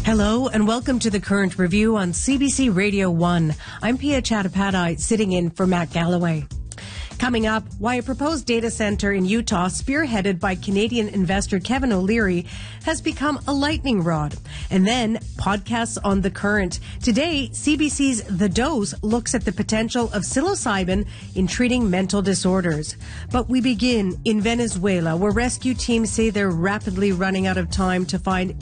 Hello and welcome to the Current Review on CBC Radio 1. I'm Pia Chattopadhyay, sitting in for Matt Galloway. Coming up, why a proposed data center in Utah, spearheaded by Canadian investor Kevin O'Leary, has become a lightning rod. And then, podcasts on The Current. Today, CBC's The Dose looks at the potential of psilocybin in treating mental disorders. But we begin in Venezuela, where rescue teams say they're rapidly running out of time to find